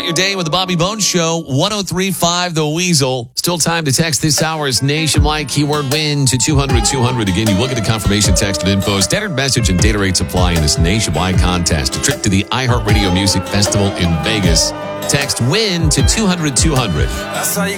Start your day with the Bobby Bones Show, 103.5 The Weasel. Still time to text this hour's nationwide keyword win to 200-200. Again, you look at the confirmation text and info, standard message and data rate supply in this nationwide contest. A trip to the iHeartRadio Music Festival in Vegas. Text win to 200-200.